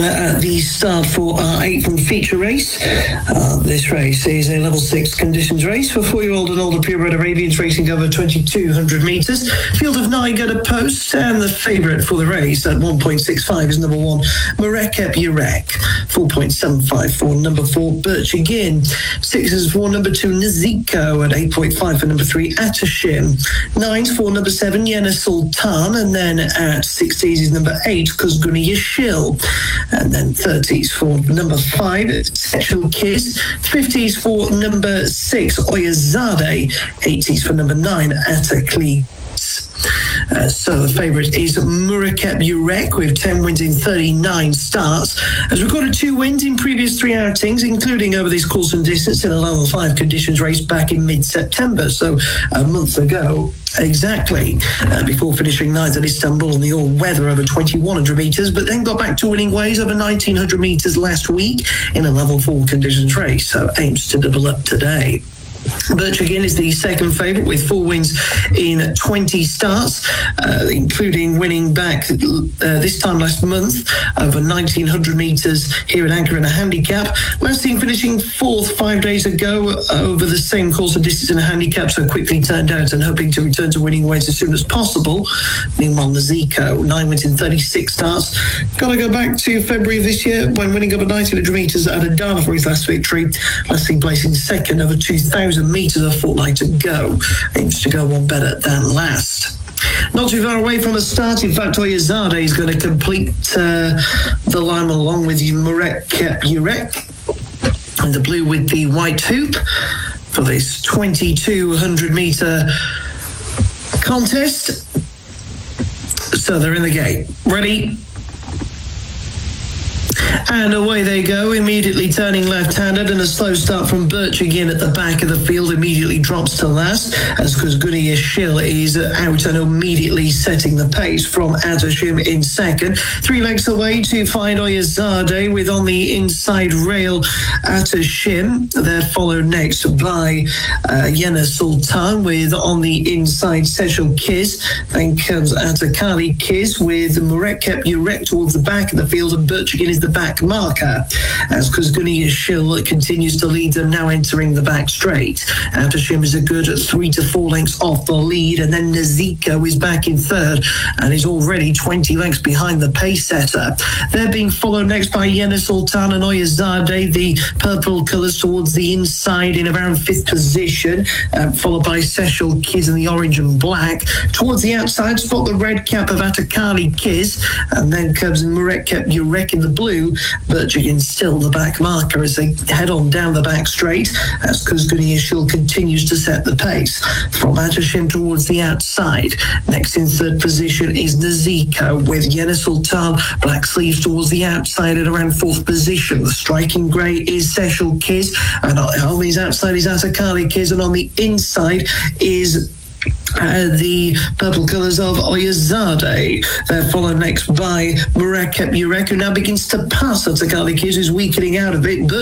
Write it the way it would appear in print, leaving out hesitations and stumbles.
at the start for our 8th feature race. This race is a level 6 conditions race for 4-year-old and older purebred Arabians racing over 2,200 metres. Field of 9 go to post, and the favourite for the race at 1.65 is number 1, Murekep Yurek. 4.75 for number 4, Birch Again. 6 is for number 2, Naziko at 8.5 for number 3, Atashim. 9's for number 7, Yena Sultan, and then at 60s is number 8, Kuzguni Yashil. And then 30s for number 5, Sexual Kiss. 50s for number 6, Oyazade. 80s for number 9, Atakli. So the favourite is Murekep Yurek with 10 wins in 39 starts. Has recorded 2 wins in previous 3 outings, including over this course and distance in a level 5 conditions race back in mid-September, so a month ago exactly, before finishing 9th at Istanbul on the all-weather over 2,100 metres, but then got back to winning ways over 1,900 metres last week in a level 4 conditions race, so aims to double up today. Birch Again is the second favourite with 4 wins in 20 starts, including winning back this time last month over 1,900 metres here at Ankara in a handicap. Last team finishing 4th 5 days ago over the same course and distance in a handicap, so quickly turned out and hoping to return to winning ways as soon as possible. Meanwhile, Naziko, 9 wins in 36 starts. Got to go back to February of this year when winning over 1,900 metres at Adana for his last victory. Last team placing second over 2,000 metres a fortnight ago. Aims to go one better than last. Not too far away from the start. In fact, Oyazade is going to complete the line along with Murekep Yurek. And the blue with the white hoop for this 2,200 metre contest. So they're in the gate. Ready? And away they go, immediately turning left-handed, and a slow start from Birch Again at the back of the field immediately drops to last as Kuzguni Yashil is out and immediately setting the pace from Atashim in second. 3 lengths away to find Oyazade with on the inside rail Atashim. They're followed next by Yena Sultan with on the inside Sexual Kiss. Then comes Atakali Kiss with Murekep Yurek towards the back of the field, and Birch Again is the back marker as Kuzguni Yashil continues to lead them, now entering the back straight. Atashim is a good 3 to 4 lengths off the lead, and then Naziko is back in third and is already 20 lengths behind the pace setter. They're being followed next by Yena Sultan and Oyazade, the purple colours towards the inside in around 5th position, followed by Sexual Kiss in the orange and black. Towards the outside, spot the red cap of Atakali Kiss, and then comes Murekep Yurek in the blue. Birch Again still the back marker as they head on down the back straight as Kuzguni Yashil continues to set the pace. From Atashim towards the outside. Next in third position is Naziko with Yena Sultan, black sleeves towards the outside at around 4th position. The striking grey is Sexual Kiss, and on these outside is Atakali Kiss, and on the inside is the purple colours of Oyazade. They're followed next by Murekep Yurek, who now begins to pass Atakali Kiss, who's weakening out of it.